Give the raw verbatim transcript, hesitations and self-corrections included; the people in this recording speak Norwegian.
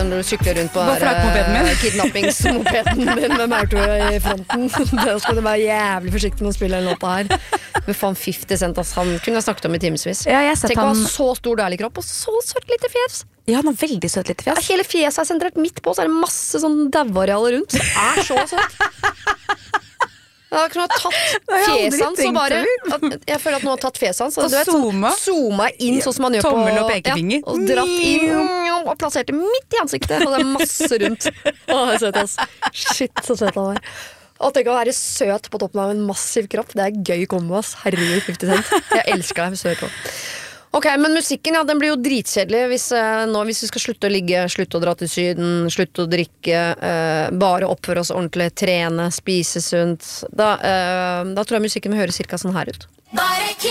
når du sykler rundt på Gå fra mopeden min. kidnappingsmopeden din med maurtue i fronten. Da skal du være jævlig forsiktig med å spille den låta her. Men faen, fifty Cent, ass, han kunne jeg snakket om i timesvis. Ja, jeg har sett Tenk å ha han... så stor deilig kropp og så søtt lite fjes. Ja, han har veldig søt lite fjes. Hele fjeset er sentrert midt på, så er det masse sånn dauarealer rundt. Det er så søtt. Jeg kunne ha tatt fjeset hans og bare at, jeg føler at noen har tatt fjeset hans og, og du vet, zooma. Sånn, zooma inn sånn som man gjør Tommel på og pekefinger ja, og dratt inn og plassert det midt i ansiktet og det er masse rundt. Åh, jeg søt, ass. Shit, så søt han er. Og tenk å være søt på toppen av en massiv kropp. Det er gøy kombo, ass. Herregud, fifty Cent. Jeg elsker deg, søt på. Ok, men musikken, ja, den blir jo dritkjedelig hvis, eh, nå, hvis vi skal slutte å ligge, slutte å dra til syden, slutte å drikke, eh, bare oppføre oss ordentlig, trene, spise sunt. Da, eh, da tror jeg musikken vil høre cirka sånn her ut.